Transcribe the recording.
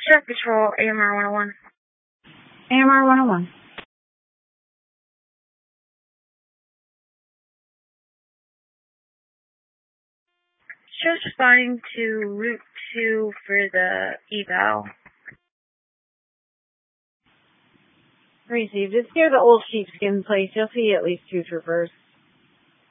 Sheriff Patrol, AMR 101. AMR 101. Sheriff's responding to Route 2 for the eval. Received. It's near the old sheepskin place. You'll see at least 2 troopers.